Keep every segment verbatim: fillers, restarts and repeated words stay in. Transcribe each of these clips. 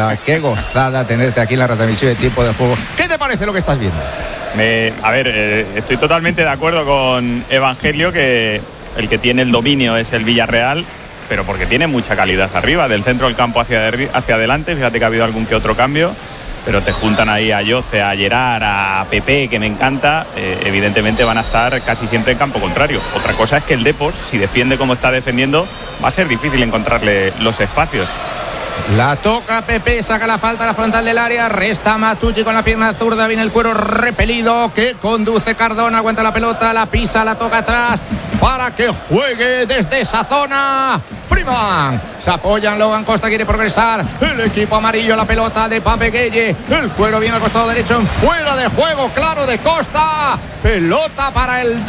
gozada, qué gozada tenerte aquí en la retransmisión de Tiempo de Juego. ¿Qué te parece lo que estás viendo? Me, a ver, eh, estoy totalmente de acuerdo con Evangelio que el que tiene el dominio es el Villarreal, pero porque tiene mucha calidad arriba, del centro del campo hacia, de, hacia adelante. Fíjate que ha habido algún que otro cambio, pero te juntan ahí a Yoce, a Gerard, a Pepe, que me encanta. Eh, evidentemente van a estar casi siempre en campo contrario. Otra cosa es que el Depor, si defiende como está defendiendo, va a ser difícil encontrarle los espacios. La toca Pepe, saca la falta a la frontal del área, resta Matucci con la pierna zurda, viene el cuero repelido que conduce Cardona, aguanta la pelota, la pisa, la toca atrás para que juegue desde esa zona Freeman. Se apoyan, Logan Costa quiere progresar, el equipo amarillo, la pelota de Pape Gueye, el cuero viene al costado derecho, en fuera de juego, claro, de Costa, pelota para el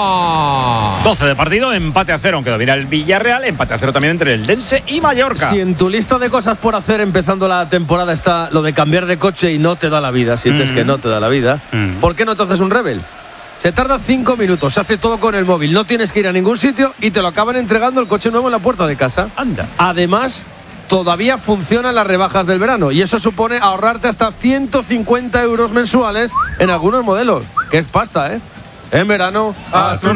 Depor. doce de partido, empate a cero, aunque domina el Villarreal, empate a cero también entre el Dense y Mallorca. Si en tu lista de cosas por hacer empezando la temporada está lo de cambiar de coche y no te da la vida, sientes mm. que no te da la vida, mm. ¿por qué no te haces un Rebel? Se tarda cinco minutos, se hace todo con el móvil, no tienes que ir a ningún sitio y te lo acaban entregando el coche nuevo en la puerta de casa. Anda. Además, todavía funcionan las rebajas del verano y eso supone ahorrarte hasta ciento cincuenta euros mensuales en algunos modelos, que es pasta, ¿eh? En verano, a tu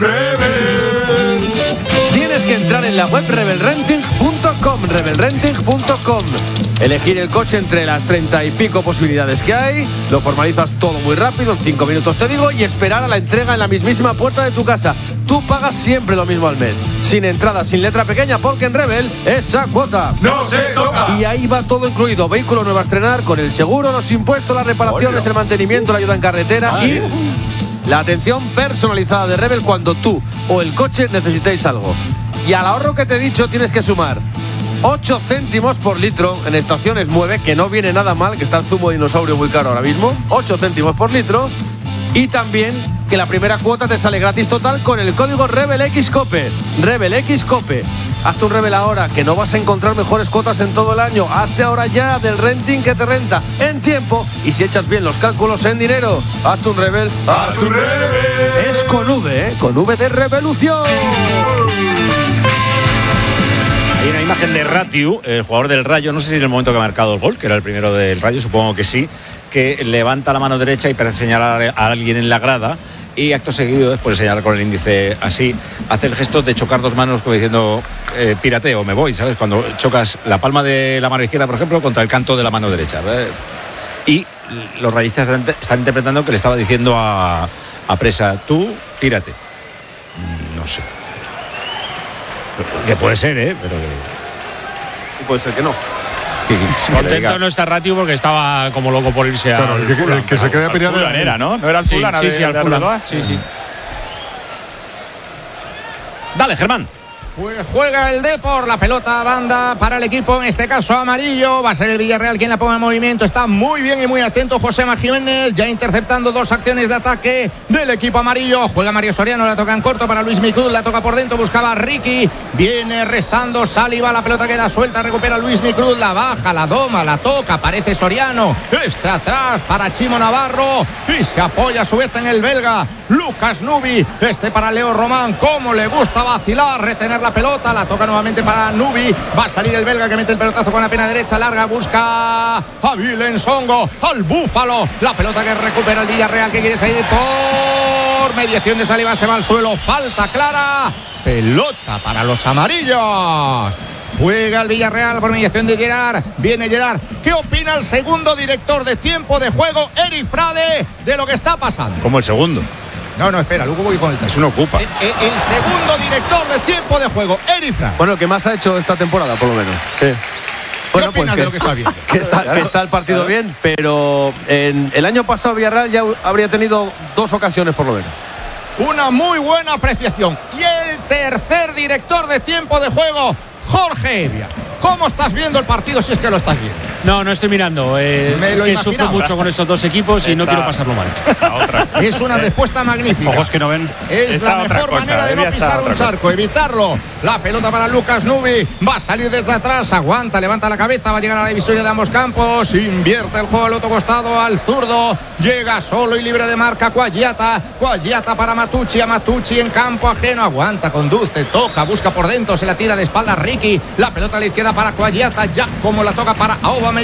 Rebel. Tienes que entrar en la web rebel renting punto com, rebel renting punto com. Elegir el coche entre las treinta y pico posibilidades que hay, lo formalizas todo muy rápido, en cinco minutos te digo, y esperar a la entrega en la mismísima puerta de tu casa. Tú pagas siempre lo mismo al mes, sin entrada, sin letra pequeña, porque en Rebel esa cuota no se toca. Y ahí va todo incluido, vehículo nuevo a estrenar, con el seguro, los impuestos, las reparaciones, Hola. el mantenimiento, la ayuda en carretera Ay. y la atención personalizada de Rebel cuando tú o el coche necesitéis algo. Y al ahorro que te he dicho tienes que sumar ocho céntimos por litro en estaciones Mueve, que no viene nada mal, que está el zumo de dinosaurio muy caro ahora mismo, ocho céntimos por litro, y también que la primera cuota te sale gratis total con el código RebelXCope, RebelXCope. Hazte un Rebel ahora, que no vas a encontrar mejores cuotas en todo el año. Hazte ahora ya del renting que te renta en tiempo y si echas bien los cálculos en dinero. Hazte un Rebel. ¡A tu Rebel! Es con V, ¿eh? Con V de Revolución. Hay una imagen de Ratiu, el jugador del Rayo, no sé si en el momento que ha marcado el gol, que era el primero del Rayo, supongo que sí, que levanta la mano derecha y para señalar a alguien en la grada, y acto seguido, después de señalar con el índice así, hace el gesto de chocar dos manos como diciendo eh, pirateo, me voy, ¿sabes? Cuando chocas la palma de la mano izquierda, por ejemplo, contra el canto de la mano derecha, ¿verdad? Y los rayistas están, están interpretando que le estaba diciendo a, a Presa, tú, tírate. No sé. Que puede ser, ¿eh? Pero y puede ser que no. Que, que, Contento no está Ratiu porque estaba como loco por irse a. Claro, el que, el que se quede a pelear era, ¿no? ¿No era el sí, Fulham? Sí, sí, de, al de Fulham. Sí, sí. Dale, Germán. Pues juega el Depor, la pelota a banda para el equipo, en este caso amarillo. Va a ser el Villarreal quien la ponga en movimiento. Está muy bien y muy atento Josema Jiménez, ya interceptando dos acciones de ataque del equipo amarillo. Juega Mario Soriano, la toca en corto para Luis Micud, la toca por dentro, buscaba a Ricky. Viene restando Saliba, la pelota queda suelta, recupera Luis Micud, la baja, la doma, la toca, aparece Soriano. Está atrás para Chimo Navarro y se apoya a su vez en el belga Lucas Nubi. Este para Leo Román, como le gusta vacilar, retener la pelota, la toca nuevamente para Nubi, va a salir el belga que mete el pelotazo con la pierna derecha larga, busca a Vilensongo, al Búfalo, la pelota que recupera el Villarreal que quiere salir por mediación de Saliba, se va al suelo, falta clara, pelota para los amarillos. Juega el Villarreal por mediación de Gerard. Viene Gerard. ¿Qué opina el segundo director de tiempo de juego, Eri Frade, de lo que está pasando? Como el segundo. No, no, espera, luego voy con el Es un ocupa. El, el, el segundo director de tiempo de juego, Eri Frade. Bueno, el que más ha hecho esta temporada, por lo menos. Sí. Bueno, ¿qué opinas pues que, de lo que está viendo? Que está, que está el partido bien, pero en el año pasado Villarreal ya habría tenido dos ocasiones por lo menos. Una muy buena apreciación. Y el tercer director de tiempo de juego, Jorge Evia. ¿Cómo estás viendo el partido si es que lo estás viendo? No, no estoy mirando. Eh, es que sufro mucho con estos dos equipos y Esta, no quiero pasarlo mal. Es una respuesta magnífica. Ojos que no ven. Es Esta la mejor cosa, manera de no pisar un charco, cosa. Evitarlo. La pelota para Lucas Nubi. Va a salir desde atrás. Aguanta, levanta la cabeza. Va a llegar a la divisoria de ambos campos. Invierte el juego al otro costado, al zurdo. Llega solo y libre de marca Quagliata. Quagliata para Matucci. A Matucci en campo ajeno. Aguanta, conduce, toca, busca por dentro. Se la tira de espalda Ricky. La pelota le queda para Quagliata. Ya como la toca para Aubameyang.